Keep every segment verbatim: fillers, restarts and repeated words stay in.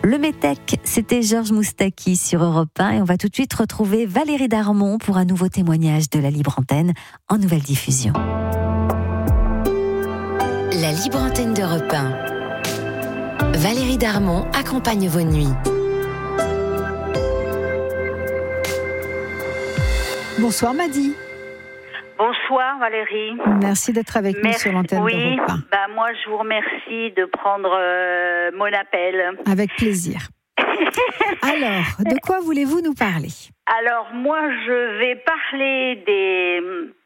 Le Métèque, c'était Georges Moustaki sur Europe un et on va tout de suite retrouver Valérie Darmon pour un nouveau témoignage de la Libre Antenne en nouvelle diffusion. La Libre Antenne d'Europe un. Valérie Darmon accompagne vos nuits. Bonsoir Madi. Bonsoir Valérie. Merci d'être avec Merci, nous sur l'antenne oui, d'Europe un. Bah moi je vous remercie de prendre euh, mon appel. Avec plaisir. Alors, de quoi voulez-vous nous parler ? Alors moi je vais parler des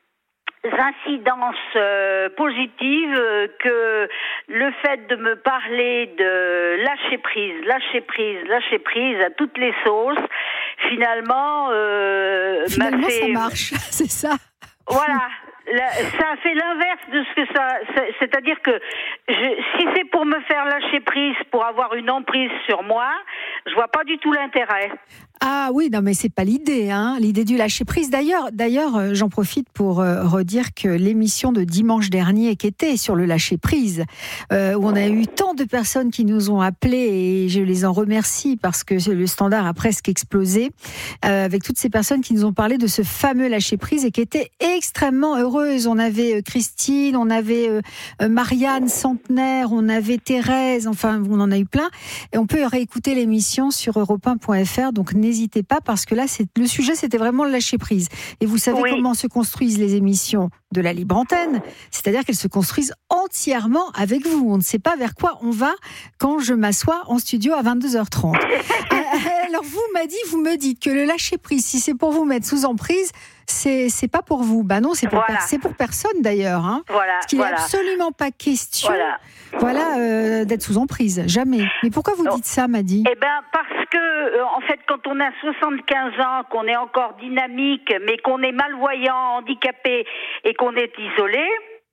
incidences euh, positives euh, que le fait de me parler de lâcher prise, lâcher prise, lâcher prise à toutes les sauces, finalement, euh, Finalement m'a fait... ça marche, c'est ça. Voilà, la, ça a fait l'inverse de ce que ça... C'est, c'est-à-dire que je, si c'est pour me faire lâcher prise, pour avoir une emprise sur moi, je vois pas du tout l'intérêt. Ah oui, non mais c'est pas l'idée, hein, l'idée du lâcher prise. D'ailleurs, d'ailleurs, euh, j'en profite pour euh, redire que l'émission de dimanche dernier, qui était sur le lâcher prise, euh, où on a eu tant de personnes qui nous ont appelés et je les en remercie parce que le standard a presque explosé euh, avec toutes ces personnes qui nous ont parlé de ce fameux lâcher prise et qui étaient extrêmement heureuses. On avait euh, Christine, on avait euh, Marianne Centenaire, on avait Thérèse, enfin on en a eu plein. Et on peut réécouter l'émission sur europe un point f r. Donc n'hésitez pas parce que là, c'est, le sujet, c'était vraiment le lâcher prise. Et vous savez oui. comment se construisent les émissions de la Libre Antenne, c'est-à-dire qu'elles se construisent entièrement avec vous. On ne sait pas vers quoi on va quand je m'assois en studio à vingt-deux heures trente. Alors vous, Madi, vous me dites que le lâcher prise, si c'est pour vous mettre sous emprise, c'est c'est pas pour vous. Bah non, c'est pour voilà. per- c'est pour personne d'ailleurs. Hein. Voilà. Parce qu'il voilà. n'est absolument pas question, voilà, voilà euh, d'être sous emprise, jamais. Mais pourquoi vous non. dites ça, Madi ? Eh ben parce que euh, en fait, quand on a soixante-quinze ans, qu'on est encore dynamique, mais qu'on est malvoyant, handicapé et qu'on est isolé,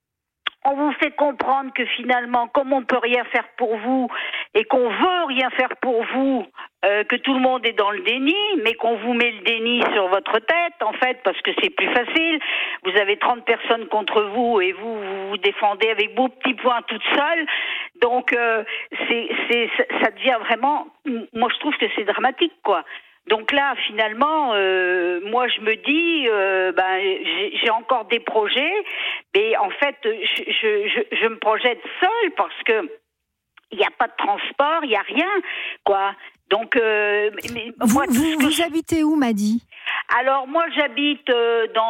on vous fait comprendre que finalement, comme on peut rien faire pour vous et qu'on veut rien faire pour vous, euh, que tout le monde est dans le déni, mais qu'on vous met le déni sur votre tête, en fait, parce que c'est plus facile. Vous avez trente personnes contre vous et vous vous, vous défendez avec vos petits points toute seule. Donc, euh, c'est, c'est, ça devient vraiment... Moi, je trouve que c'est dramatique, quoi. Donc là, finalement, euh, moi, je me dis, euh, ben, j'ai, j'ai encore des projets, mais en fait, je, je, je, je me projette seule parce que il n'y a pas de transport, il n'y a rien, quoi. Donc, euh, mais, vous, moi, vous, vous je... habitez où, Madi ? Alors, moi, j'habite euh, dans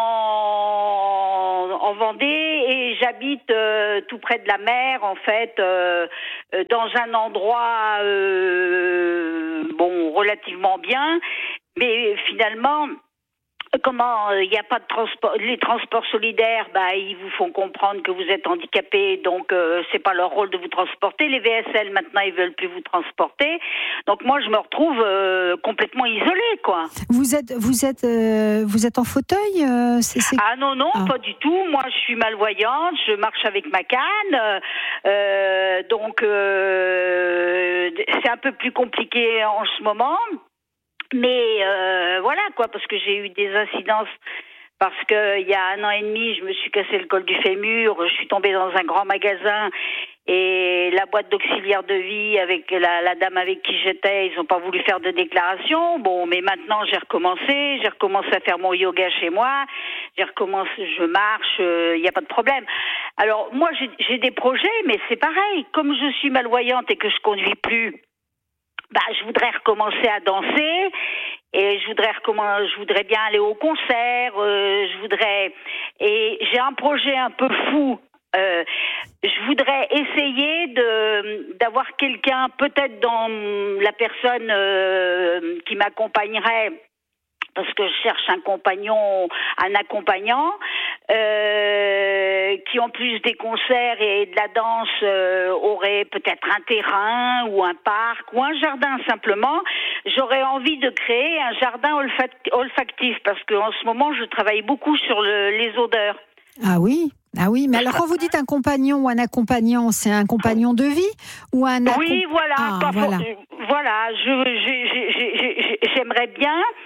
en Vendée et j'habite euh, tout près de la mer, en fait, euh, euh, dans un endroit, euh, bon, relativement bien, mais finalement... Comment il euh, n'y a pas de transport, les transports solidaires, bah ils vous font comprendre que vous êtes handicapé, donc euh, c'est pas leur rôle de vous transporter. Les V S L maintenant ils veulent plus vous transporter, donc moi je me retrouve euh, complètement isolée, quoi. Vous êtes vous êtes euh, vous êtes en fauteuil euh, c'est, c'est... Ah non non ah. Pas du tout. Moi je suis malvoyante, je marche avec ma canne, euh, donc euh, c'est un peu plus compliqué en ce moment. Mais euh, voilà quoi, parce que j'ai eu des incidences, parce que il y a un an et demi, je me suis cassé le col du fémur, je suis tombée dans un grand magasin et la boîte d'auxiliaire de vie avec la, la dame avec qui j'étais, ils n'ont pas voulu faire de déclaration. Bon, mais maintenant j'ai recommencé, j'ai recommencé à faire mon yoga chez moi, j'ai recommencé, je marche, il euh, n'y a pas de problème. Alors moi j'ai, j'ai des projets, mais c'est pareil, comme je suis malvoyante et que je conduis plus. Bah, je voudrais recommencer à danser et je voudrais recommencer, je voudrais bien aller au concert, euh, je voudrais et j'ai un projet un peu fou. Euh, je voudrais essayer de d'avoir quelqu'un peut-être dans la personne euh, qui m'accompagnerait. Parce que je cherche un compagnon, un accompagnant, euh, qui en plus des concerts et de la danse euh, aurait peut-être un terrain ou un parc ou un jardin simplement. J'aurais envie de créer un jardin olfac- olfactif parce qu'en ce moment je travaille beaucoup sur le, les odeurs. Ah oui. Ah oui, mais alors quand vous dites un compagnon ou un accompagnant, c'est un compagnon de vie ou un accom- Oui, voilà, ah, pas voilà. For- voilà, je, je, je, je, je, j'aimerais bien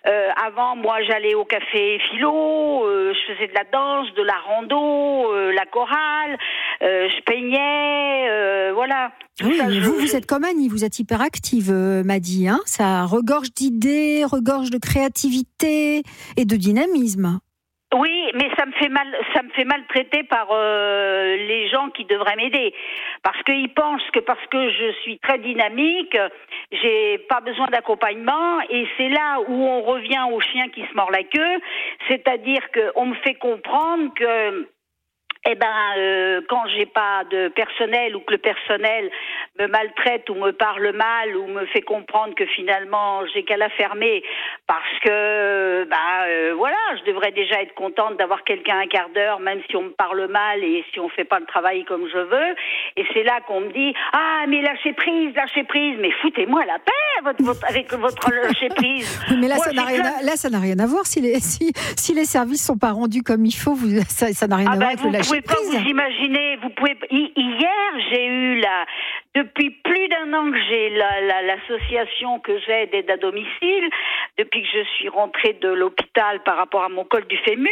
Euh, avant, moi, j'allais au café philo, euh, je faisais de la danse, de la rando, euh, la chorale, euh, je peignais, euh, voilà. Oui, Ça, mais je, vous, vous je... êtes comme Annie, vous êtes hyperactive, euh, m'a dit. Hein, ça regorge d'idées, regorge de créativité et de dynamisme. Oui, mais ça me fait mal, ça me fait maltraiter par euh, les gens qui devraient m'aider, parce qu'ils pensent que parce que je suis très dynamique, j'ai pas besoin d'accompagnement, et c'est là où on revient au chien qui se mord la queue, c'est-à-dire qu'on me fait comprendre que eh ben, euh, quand j'ai pas de personnel ou que le personnel me maltraite ou me parle mal ou me fait comprendre que finalement j'ai qu'à la fermer parce que, bah, euh, voilà, je devrais déjà être contente d'avoir quelqu'un un quart d'heure, même si on me parle mal et si on fait pas le travail comme je veux. Et c'est là qu'on me dit, ah, mais lâchez prise, lâchez prise, mais foutez-moi la paix votre, votre, avec votre lâcher prise. Oui, mais là, Moi, ça n'a rien, plein... à, là, ça n'a rien à voir. Si les, si, si les services sont pas rendus comme il faut, vous, ça, ça n'a rien ah à ben, voir avec le lâcher Vous pouvez prise. pas vous imaginer, vous pouvez. Hier, j'ai eu la. Depuis plus d'un an que j'ai la, la, l'association que j'ai d'aide à domicile, depuis que je suis rentrée de l'hôpital par rapport à mon col du fémur,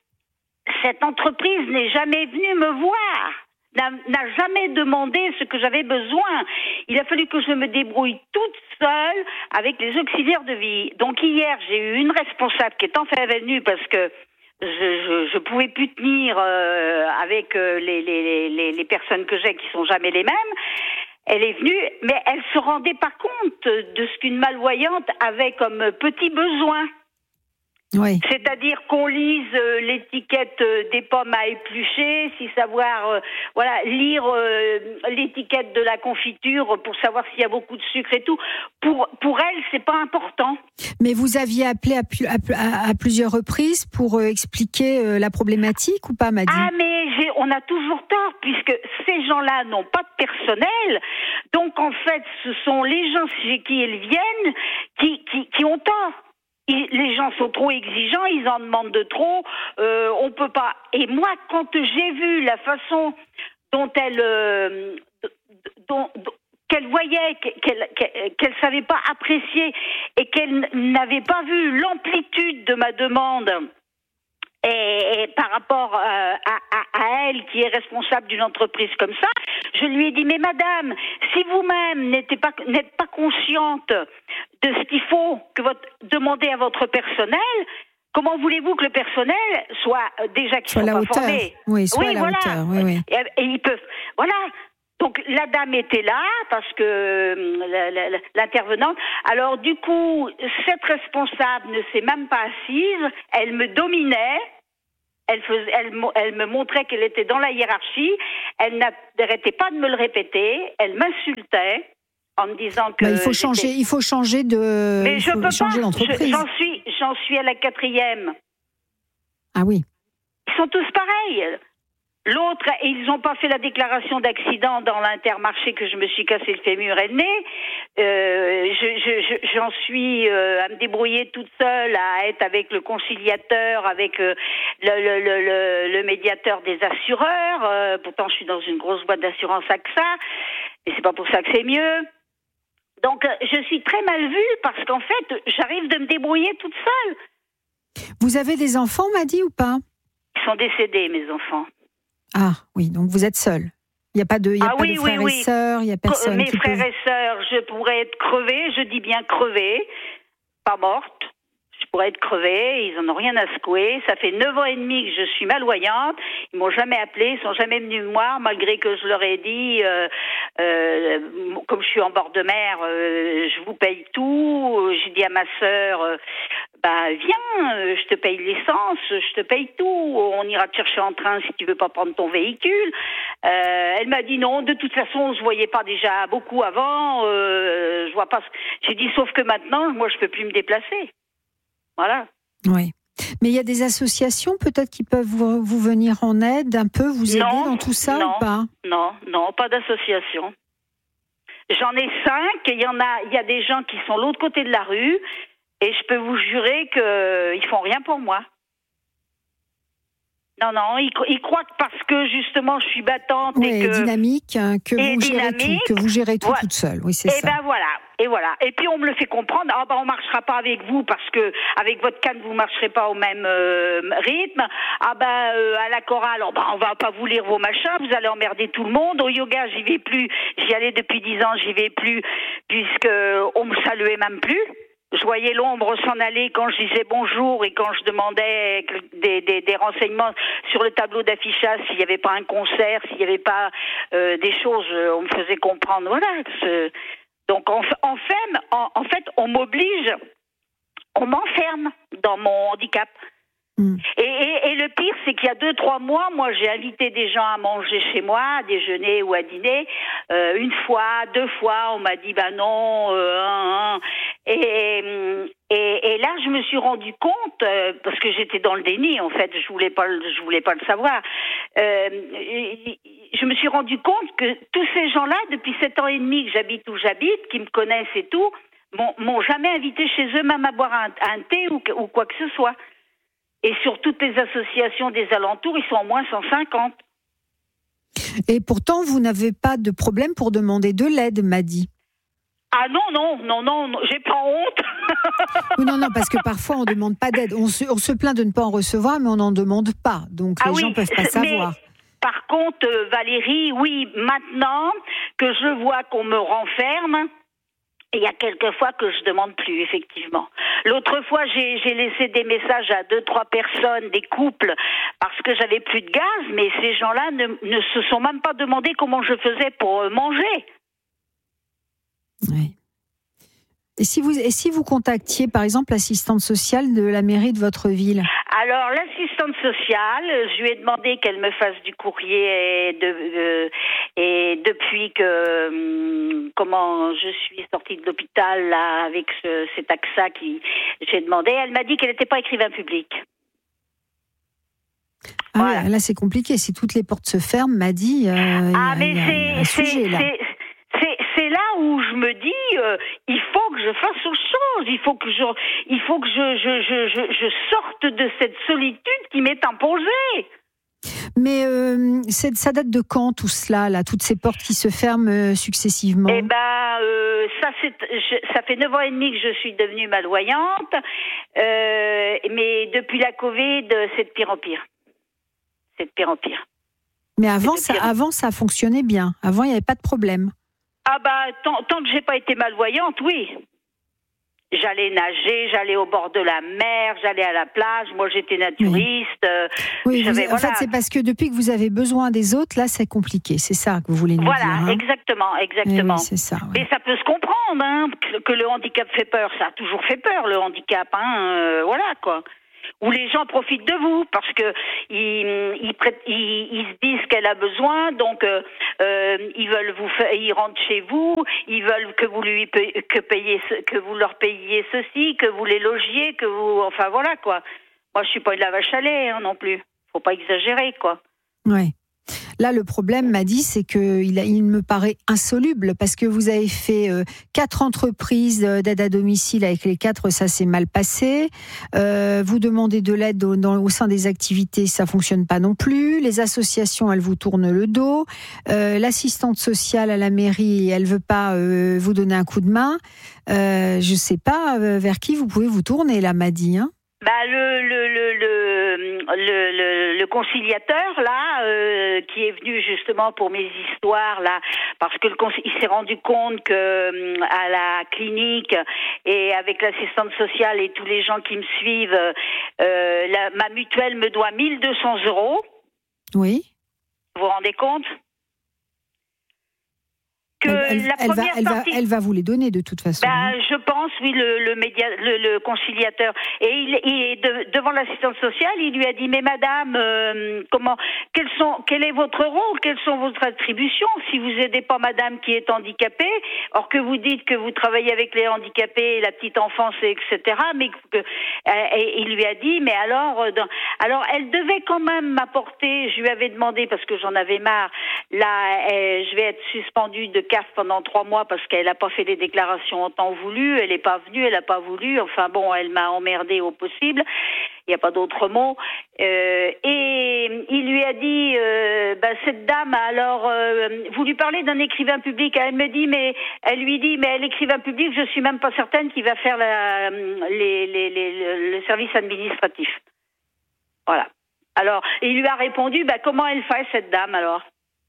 cette entreprise n'est jamais venue me voir. N'a, n'a jamais demandé ce que j'avais besoin. Il a fallu que je me débrouille toute seule avec les auxiliaires de vie. Donc hier, j'ai eu une responsable qui est enfin venue parce que je je, je pouvais plus tenir euh, avec euh, les, les, les, les personnes que j'ai qui sont jamais les mêmes. Elle est venue, mais elle se rendait pas compte de ce qu'une malvoyante avait comme petit besoin. Oui. C'est-à-dire qu'on lise euh, l'étiquette euh, des pommes à éplucher, si savoir, euh, voilà, lire euh, l'étiquette de la confiture pour savoir s'il y a beaucoup de sucre et tout. Pour pour elle, c'est pas important. Mais vous aviez appelé à, à, à plusieurs reprises pour euh, expliquer euh, la problématique ou pas, m'a dit. Ah, mais j'ai, on a toujours tort, puisque ces gens-là n'ont pas de personnel. Donc, en fait, ce sont les gens chez qui ils viennent qui, qui, qui ont tort. Ils, les gens sont trop exigeants, ils en demandent de trop, euh, on peut pas. Et moi, quand j'ai vu la façon dont elle... Euh, dont, dont, qu'elle voyait, qu'elle, qu'elle, qu'elle savait pas apprécier et qu'elle n'avait pas vu l'amplitude de ma demande et, et par rapport euh, à, à, à elle qui est responsable d'une entreprise comme ça, je lui ai dit, mais madame, si vous-même n'êtes pas, n'êtes pas consciente de ce qu'il faut que votre, demander à votre personnel, comment voulez-vous que le personnel soit déjà qu'ils soit sont pas formés? Oui, soit oui, à la voilà. hauteur. Oui, oui. Et, et ils peuvent, voilà. Donc la dame était là parce que euh, l'intervenante. Alors du coup, cette responsable ne s'est même pas assise. Elle me dominait. Elle, faisait, elle, elle me montrait qu'elle était dans la hiérarchie. Elle n'arrêtait pas de me le répéter. Elle m'insultait en me disant que bah, il faut changer. Il faut changer de. Mais je peux changer pas. d'entreprise. J'en suis, j'en suis à la quatrième. Ah oui. Ils sont tous pareils. L'autre, ils n'ont pas fait la déclaration d'accident dans l'Intermarché que je me suis cassé le fémur et le nez. Euh, je, je, je, j'en suis euh, à me débrouiller toute seule, à être avec le conciliateur, avec euh, le, le, le, le, le médiateur des assureurs. Euh, pourtant, je suis dans une grosse boîte d'assurance A X A, mais c'est pas pour ça que c'est mieux. Donc, je suis très mal vue parce qu'en fait, j'arrive de me débrouiller toute seule. Vous avez des enfants, m'a dit, ou pas? Ils sont décédés, mes enfants. Ah oui, donc vous êtes seule. Il n'y a pas de, il y a ah, pas oui, de frères oui, oui. et sœurs, il n'y a personne. Mes qui frères peut... et sœurs, je pourrais être crevée, je dis bien crevée, pas morte. Je pourrais être crevée, ils n'en ont rien à secouer. Ça fait neuf ans et demi que je suis malvoyante. Ils m'ont jamais appelée, ils sont jamais venus me voir, malgré que je leur ai dit, euh, euh, comme je suis en bord de mer, euh, je vous paye tout. J'ai dit à ma sœur, euh, bah viens, je te paye l'essence, je te paye tout. On ira te chercher en train si tu veux pas prendre ton véhicule. Euh, elle m'a dit non, de toute façon, on se voyait pas déjà beaucoup avant. Euh, je vois pas. J'ai dit sauf que maintenant, moi, je peux plus me déplacer. Voilà. Oui. Mais il y a des associations peut-être qui peuvent vous, vous venir en aide, un peu, vous aider non, dans tout ça non, ou pas? Non, non, pas d'association. J'en ai cinq, il y en a, il y a des gens qui sont de l'autre côté de la rue, et je peux vous jurer qu'ils font rien pour moi. Non, non, il, il croit que parce que justement je suis battante oui, et que dynamique, hein, que et vous gérez dynamique, tout, que vous gérez tout voilà. toute seule. Oui, c'est et ça. ben voilà, et voilà. Et puis on me le fait comprendre. Ah ben on marchera pas avec vous parce que avec votre canne vous marcherez pas au même euh, rythme. Ah ben euh, à la chorale, oh, ben, on va pas vous lire vos machins, vous allez emmerder tout le monde. Au yoga, j'y vais plus. J'y allais depuis dix ans, j'y vais plus puisque on me saluait même plus. Je voyais l'ombre s'en aller quand je disais bonjour et quand je demandais des, des, des renseignements sur le tableau d'affichage, s'il n'y avait pas un concert, s'il n'y avait pas euh, des choses, on me faisait comprendre. Voilà. Ce... Donc en, en, fait, en, en fait, on m'oblige, on m'enferme dans mon handicap. Mmh. Et, et, et le pire, c'est qu'il y a deux, trois mois, moi, j'ai invité des gens à manger chez moi, à déjeuner ou à dîner. Euh, une fois, deux fois, on m'a dit, bah non, euh, hein, hein. Et, et, et là, je me suis rendu compte, euh, parce que j'étais dans le déni, en fait, je voulais pas, je voulais pas le savoir. Euh, je me suis rendu compte que tous ces gens-là, depuis sept ans et demi que j'habite où j'habite, qui me connaissent et tout, m'ont, m'ont jamais invité chez eux, même à boire un, un thé ou, ou quoi que ce soit. Et sur toutes les associations des alentours, ils sont au moins cent cinquante. Et pourtant, vous n'avez pas de problème pour demander de l'aide, m'a dit. Ah non, non, non, non, non, j'ai pas honte. Oui, non, non, parce que parfois on ne demande pas d'aide. On se, on se plaint de ne pas en recevoir, mais on n'en demande pas. Donc ah les oui, gens ne peuvent pas savoir. Mais, par contre, euh, Valérie, oui, maintenant que je vois qu'on me renferme, il y a quelques fois que je demande plus, effectivement. L'autre fois, j'ai, j'ai laissé des messages à deux, trois personnes, des couples, parce que j'avais plus de gaz, mais ces gens-là ne, ne se sont même pas demandé comment je faisais pour manger. Oui. Et si vous, et si vous contactiez, par exemple, l'assistante sociale de la mairie de votre ville ? Alors, l'assistante sociale, je lui ai demandé qu'elle me fasse du courrier et, de, euh, et depuis que hum, comment je suis sortie de l'hôpital là avec ce, cet A X A qui j'ai demandé, elle m'a dit qu'elle n'était pas écrivain public. Ah voilà. Ouais, là c'est compliqué. Si toutes les portes se ferment, m'a dit. Euh, ah y a, mais y a, c'est y a un c'est, sujet, là. c'est C'est, c'est là où je me dis, euh, il faut que je fasse autre chose. Il faut que je, il faut que je, je, je, je, je sorte de cette solitude qui m'est imposée. Mais euh, c'est, ça date de quand tout cela, là, toutes ces portes qui se ferment euh, successivement ? Eh ben, euh, ça, c'est, je, ça fait neuf ans et demi que je suis devenue malvoyante, euh, mais depuis la Covid, c'est de pire en pire. C'est de pire en pire. Mais avant, ça, avant, ça fonctionnait bien. Avant, il n'y avait pas de problème. Ah bah, tant, tant que j'ai pas été malvoyante, oui. J'allais nager, j'allais au bord de la mer, j'allais à la plage. Moi, j'étais naturiste. Oui, vous, en voilà. fait, c'est parce que depuis que vous avez besoin des autres, là, c'est compliqué. C'est ça que vous voulez nous voilà, dire. Voilà, hein. exactement, exactement. Oui, c'est ça. Ouais. Mais ça peut se comprendre, hein, que, que le handicap fait peur. Ça a toujours fait peur, le handicap. Hein, euh, voilà, quoi. Où les gens profitent de vous parce que ils, ils, ils, ils se disent qu'elle a besoin, donc euh, euh, ils veulent vous faire, ils rentrent chez vous, ils veulent que vous lui que payiez, que vous leur payiez ceci, que vous les logiez, que vous, enfin voilà quoi. Moi je suis pas de la vache à lait hein, non plus. Faut pas exagérer quoi. Ouais. Là, le problème, m'a dit, c'est qu'il il me paraît insoluble parce que vous avez fait euh, quatre entreprises d'aide à domicile. Avec les quatre, ça s'est mal passé. Euh, vous demandez de l'aide au, dans, au sein des activités, ça fonctionne pas non plus. Les associations, elles vous tournent le dos. Euh, l'assistante sociale à la mairie, elle veut pas euh, vous donner un coup de main. Euh, je sais pas euh, vers qui vous pouvez vous tourner, là, m'a dit. Hein. Bah le le le le le, le, le conciliateur là euh, qui est venu justement pour mes histoires là parce que le il s'est rendu compte que à la clinique et avec l'assistante sociale et tous les gens qui me suivent euh, la, ma mutuelle me doit mille deux cents euros. Oui. Vous vous rendez compte? Que elle, la elle, première va, elle, partie... va, elle va vous les donner de toute façon. Bah, hein. Je pense, oui, le, le, média, le, le conciliateur. Et il, il de, devant l'assistante sociale, il lui a dit, mais madame, euh, comment, quels sont, quel est votre rôle, quelles sont vos attributions si vous aidez pas madame qui est handicapée, or que vous dites que vous travaillez avec les handicapés, la petite enfance, et cetera. Mais que, euh, et il lui a dit, mais alors, euh, dans, alors elle devait quand même m'apporter, je lui avais demandé, parce que j'en avais marre, là, euh, je vais être suspendue de C A F pendant trois mois parce qu'elle n'a pas fait les déclarations en temps voulu, elle n'est pas venue, elle n'a pas voulu, enfin bon, elle m'a emmerdée au possible. il n'y a pas d'autre mot. Euh, et il lui a dit, euh, bah, cette dame, alors, euh, vous lui parlez d'un écrivain public. Elle me dit, mais elle lui dit, mais l'écrivain public, je suis même pas certaine qu'il va faire la, les, les, les, le service administratif. Voilà. Alors, il lui a répondu, bah, comment elle fait cette dame alors?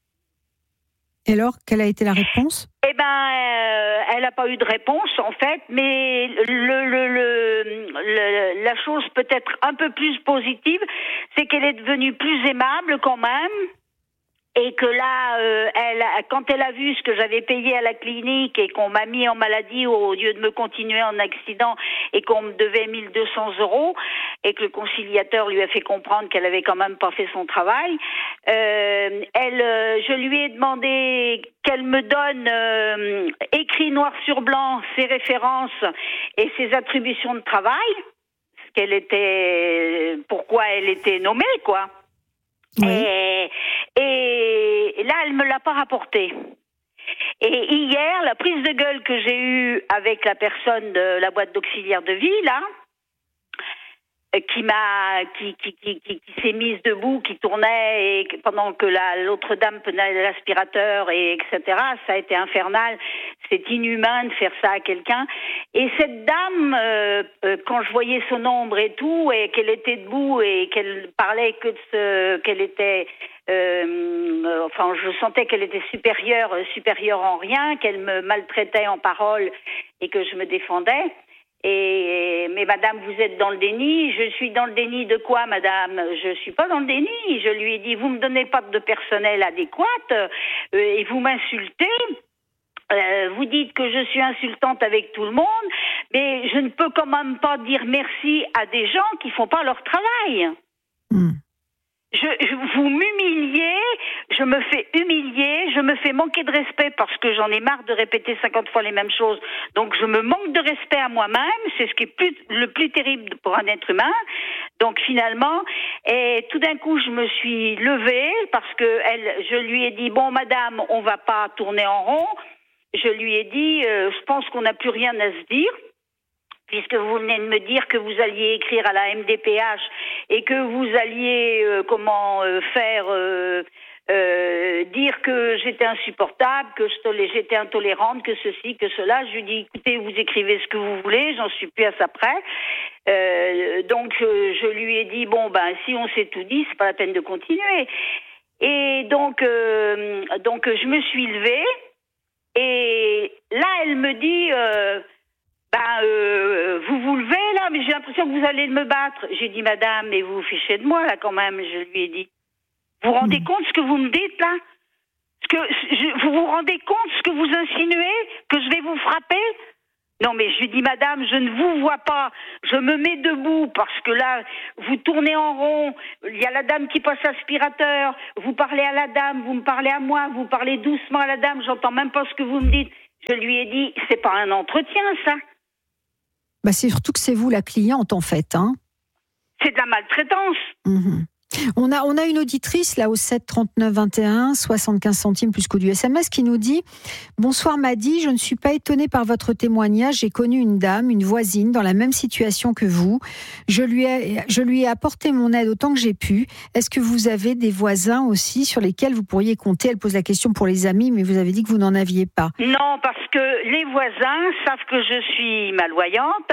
Et alors, quelle a été la réponse? Eh ben, euh, elle n'a pas eu de réponse en fait, mais le, le, le, le, la chose peut-être un peu plus positive, c'est qu'elle est devenue plus aimable quand même. Et que là, euh, elle, quand elle a vu ce que j'avais payé à la clinique et qu'on m'a mis en maladie au lieu de me continuer en accident et qu'on me devait mille deux cents euros et que le conciliateur lui a fait comprendre qu'elle avait quand même pas fait son travail, euh, elle, euh, je lui ai demandé qu'elle me donne euh, écrit noir sur blanc ses références et ses attributions de travail, ce qu'elle était, pourquoi elle était nommée, quoi. Oui. Et, et là, elle me l'a pas rapporté. Et hier, la prise de gueule que j'ai eue avec la personne de la boîte d'auxiliaire de vie, là, qui m'a, qui, qui, qui, qui, qui s'est mise debout, qui tournait et pendant que la, l'autre dame prenait l'aspirateur et etc. Ça a été infernal. C'est inhumain de faire ça à quelqu'un. Et cette dame, euh, euh, quand je voyais son ombre et tout, et qu'elle était debout et qu'elle parlait que de ce, qu'elle était, euh, euh, enfin, je sentais qu'elle était supérieure, supérieure en rien, qu'elle me maltraitait en parole et que je me défendais. Et mais madame, vous êtes dans le déni. Je suis dans le déni de quoi, madame? Je suis pas dans le déni. Je lui ai dit, vous me donnez pas de personnel adéquat euh, et vous m'insultez. Euh, vous dites que je suis insultante avec tout le monde, mais je ne peux quand même pas dire merci à des gens qui font pas leur travail. Mmh. Je, je, vous m'humiliez, je me fais humilier, je me fais manquer de respect parce que j'en ai marre de répéter cinquante fois les mêmes choses. Donc je me manque de respect à moi-même, c'est ce qui est plus, le plus terrible pour un être humain. Donc finalement, et tout d'un coup je me suis levée parce que elle, je lui ai dit, bon madame, on va pas tourner en rond. Je lui ai dit, euh, je pense qu'on n'a plus rien à se dire. Puisque vous venez de me dire que vous alliez écrire à la M D P H et que vous alliez euh, comment euh, faire euh, euh, dire que j'étais insupportable, que j'étais intolérante, que ceci, que cela. Je lui dis, écoutez, vous écrivez ce que vous voulez, j'en suis plus à ça près. Euh, donc je, je lui ai dit, bon ben si on s'est tout dit, c'est pas la peine de continuer. Et donc euh, donc je me suis levée et là elle me dit euh, Ben, euh, vous vous levez là, mais j'ai l'impression que vous allez me battre. J'ai dit, madame, mais vous vous fichez de moi là quand même, je lui ai dit. Vous vous rendez compte ce que vous me dites là? Ce que, je, vous vous rendez compte ce que vous insinuez? Que je vais vous frapper? Non, mais je lui dis, madame, je ne vous vois pas. Je me mets debout parce que là, vous tournez en rond. Il y a la dame qui passe l'aspirateur. Vous parlez à la dame, vous me parlez à moi, vous parlez doucement à la dame. J'entends même pas ce que vous me dites. Je lui ai dit, c'est pas un entretien, ça. Bah c'est surtout que c'est vous la cliente en fait, hein. C'est de la maltraitance. Mmh. On a, on a une auditrice là au sept trente-neuf vingt et un, soixante-quinze centimes plus coût du S M S qui nous dit « Bonsoir Madi, je ne suis pas étonnée par votre témoignage. J'ai connu une dame, une voisine dans la même situation que vous. Je lui ai, je lui ai apporté mon aide autant que j'ai pu. Est-ce que vous avez des voisins aussi sur lesquels vous pourriez compter ?» Elle pose la question pour les amis, mais vous avez dit que vous n'en aviez pas. Non, parce que les voisins savent que je suis malvoyante.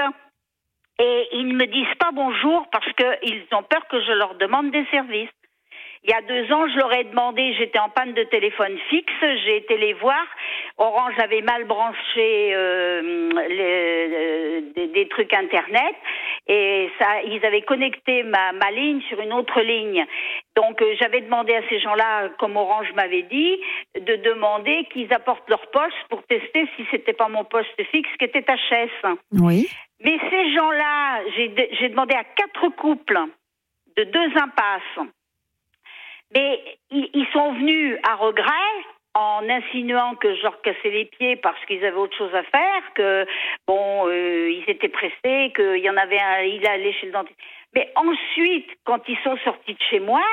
Et ils ne me disent pas bonjour parce qu'ils ont peur que je leur demande des services. Il y a deux ans, je leur ai demandé, j'étais en panne de téléphone fixe, j'ai été les voir. Orange avait mal branché euh, les, des, des trucs internet et ça, ils avaient connecté ma, ma ligne sur une autre ligne. Donc euh, j'avais demandé à ces gens-là, comme Orange m'avait dit, de demander qu'ils apportent leur poste pour tester si c'était pas mon poste fixe qui était H S. Oui. Mais ces gens-là, j'ai, de, j'ai demandé à quatre couples de deux impasses. Mais ils, ils sont venus à regret en insinuant que je leur cassais les pieds parce qu'ils avaient autre chose à faire, que bon, euh, ils étaient pressés, qu'il y en avait un, il allait chez le dentiste. Mais ensuite, quand ils sont sortis de chez moi,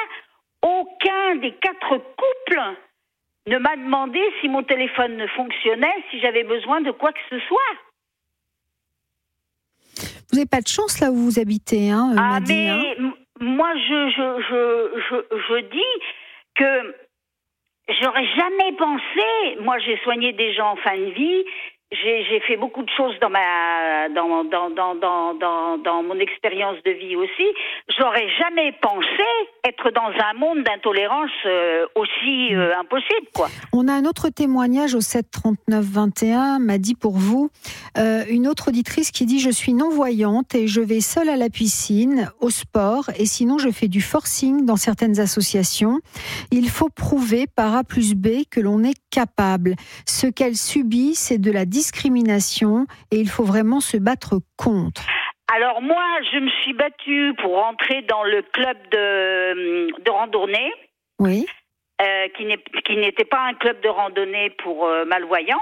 aucun des quatre couples ne m'a demandé si mon téléphone ne fonctionnait, si j'avais besoin de quoi que ce soit. Vous n'avez pas de chance là où vous habitez, hein, Ah, Madi, mais hein m- moi, je, je, je, je, je dis que j'aurais jamais pensé. Moi, j'ai soigné des gens en fin de vie. J'ai, j'ai fait beaucoup de choses dans ma dans dans dans dans dans, dans mon expérience de vie aussi. J'aurais jamais pensé être dans un monde d'intolérance euh, aussi euh, impossible, quoi. On a un autre témoignage au sept trente-neuf vingt et un, m'a dit pour vous, euh, une autre auditrice qui dit « Je suis non-voyante et je vais seule à la piscine, au sport, et sinon je fais du forcing dans certaines associations. Il faut prouver par A plus B que l'on est capable. Ce qu'elle subit, c'est de la discrimination et il faut vraiment se battre contre. » Alors moi, je me suis battue pour entrer dans le club de, de randonnée. Oui. Euh, qui, n'est, qui n'était pas un club de randonnée pour euh, malvoyants.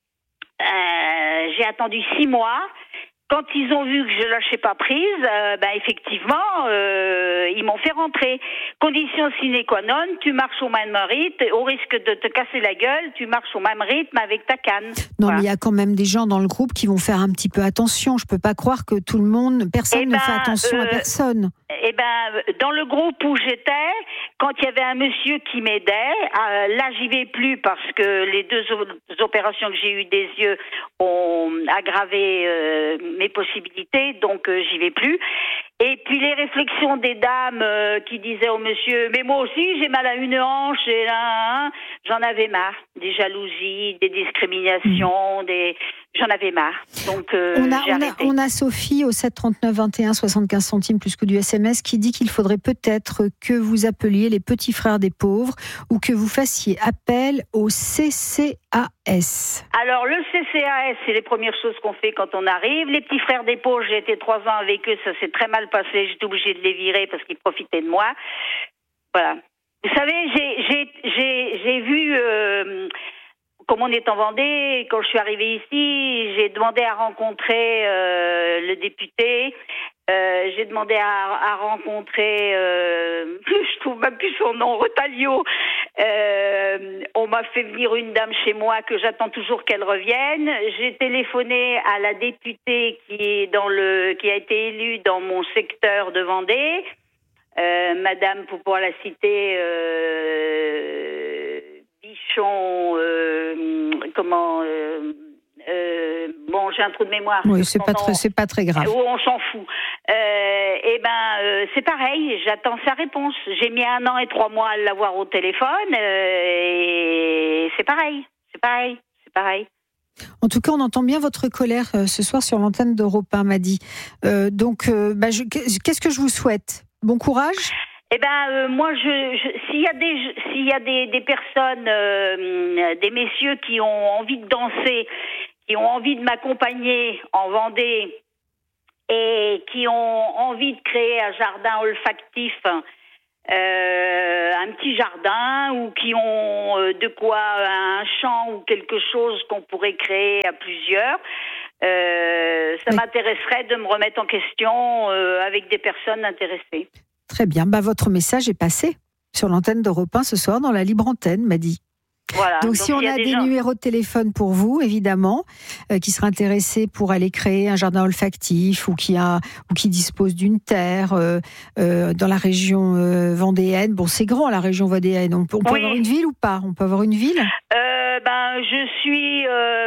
Euh, j'ai attendu six mois. Quand ils ont vu que je lâchais pas prise, euh, ben effectivement, euh, ils m'ont fait rentrer. Condition sine qua non, tu marches au même rythme, au risque de te casser la gueule, tu marches au même rythme avec ta canne. Non, Voilà. mais il y a quand même des gens dans le groupe qui vont faire un petit peu attention. Je peux pas croire que tout le monde, personne Eh ne ben, fait attention euh, à personne. Eh ben, dans le groupe où j'étais, quand il y avait un monsieur qui m'aidait, euh, là j'y vais plus parce que les deux o- opérations que j'ai eues des yeux ont aggravé euh, mes possibilités, donc euh, j'y vais plus. Et puis les réflexions des dames euh, qui disaient au monsieur, mais moi aussi j'ai mal à une hanche, et là, hein, j'en avais marre. Des jalousies, des discriminations, des... j'en avais marre. Donc euh, On a, j'ai on, a, arrêté. on a Sophie au sept trente-neuf vingt et un, soixante-quinze centimes plus que du S M S qui dit qu'il faudrait peut-être que vous appeliez les petits frères des pauvres ou que vous fassiez appel au C C A S. Alors, le C C A S, c'est les premières choses qu'on fait quand on arrive. Les petits frères des pauvres, j'ai été trois ans avec eux, ça s'est très mal passé. J'étais obligée de les virer parce qu'ils profitaient de moi. Voilà. Vous savez, j'ai, j'ai, j'ai, j'ai vu, euh, comme on est en Vendée, quand je suis arrivée ici, j'ai demandé à rencontrer euh, le député. Euh, j'ai demandé à, à rencontrer, euh, je trouve même plus son nom, Rotalio. Euh, on m'a fait venir une dame chez moi que j'attends toujours qu'elle revienne. J'ai téléphoné à la députée qui est dans le, qui a été élue dans mon secteur de Vendée, euh, Madame, pour pouvoir la citer, euh, Bichon, euh, comment. Euh, Euh, bon, j'ai un trou de mémoire. Oui, c'est pas, Pendant... très, c'est pas très grave. Oh, on s'en fout. Euh, eh ben, euh, c'est pareil, j'attends sa réponse. J'ai mis un an et trois mois à l'avoir au téléphone, euh, et c'est pareil, c'est pareil, c'est pareil. En tout cas, on entend bien votre colère euh, ce soir sur l'antenne d'Europe un, m'a dit. Euh, donc, euh, bah, je, qu'est-ce que je vous souhaite ? Bon courage. Eh ben, euh, moi, je, je, s'il y a des, s'il y a des, des personnes, euh, des messieurs qui ont envie de danser, qui ont envie de m'accompagner en Vendée et qui ont envie de créer un jardin olfactif, euh, un petit jardin, ou qui ont euh, de quoi, un champ ou quelque chose qu'on pourrait créer à plusieurs, euh, ça oui. m'intéresserait de me remettre en question euh, avec des personnes intéressées. Très bien. Bah, votre message est passé sur l'antenne d'Europe un ce soir dans la libre antenne, m'a dit. Voilà. Donc, Donc si on a a des, des gens... numéros de téléphone pour vous, évidemment, euh, qui seraient intéressés pour aller créer un jardin olfactif ou qui, a, ou qui dispose d'une terre euh, euh, dans la région euh, vendéenne. Bon, c'est grand la région vendéenne. On peut, on peut oui. avoir une ville ou pas ? On peut avoir une ville ? euh, ben, Je suis euh,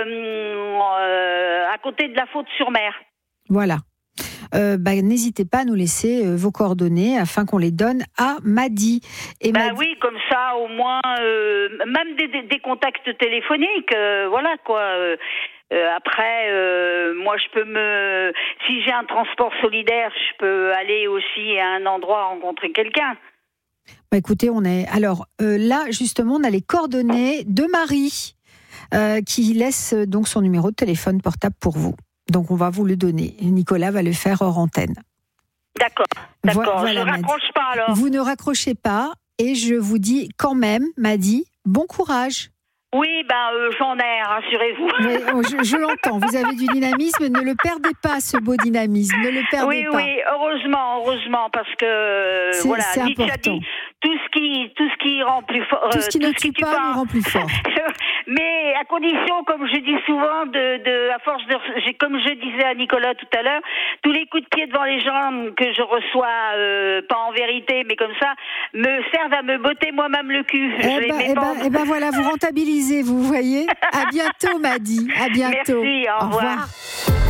euh, à côté de la Faute-sur-Mer. Voilà. Euh, bah, n'hésitez pas à nous laisser euh, vos coordonnées afin qu'on les donne à Madi. Et ben Madi... oui, comme ça, au moins, euh, même des, des, des contacts téléphoniques, euh, voilà quoi. Euh, euh, après, euh, moi, je peux me, si j'ai un transport solidaire, je peux aller aussi à un endroit rencontrer quelqu'un. Bah, écoutez, on est alors euh, là justement, on a les coordonnées de Marie euh, qui laisse donc son numéro de téléphone portable pour vous. Donc, on va vous le donner. Nicolas va le faire hors antenne. D'accord, d'accord. Voilà, je ne raccroche pas alors. Vous ne raccrochez pas et je vous dis quand même, Madi, bon courage. Oui, ben euh, j'en ai, rassurez-vous. Oui, je, je l'entends, vous avez du dynamisme, ne le perdez pas, ce beau dynamisme, ne le perdez oui, pas. Oui, oui, heureusement, heureusement, parce que c'est, voilà, c'est Nietzsche a important. dit, tout ce qui, tout ce qui rend plus fort. Tout ce qui euh, ne tout ce tue qui pas nous rend plus fort. Mais à condition, comme je dis souvent, de, de à force de, j'ai, comme je disais à Nicolas tout à l'heure, tous les coups de pied devant les gens que je reçois, euh, pas en vérité, mais comme ça, me servent à me botter moi-même le cul. Eh Je les ben, mets eh pas ben, en- eh ben voilà, vous rentabilisez, vous voyez. À bientôt, Madi. À bientôt. Merci, au revoir.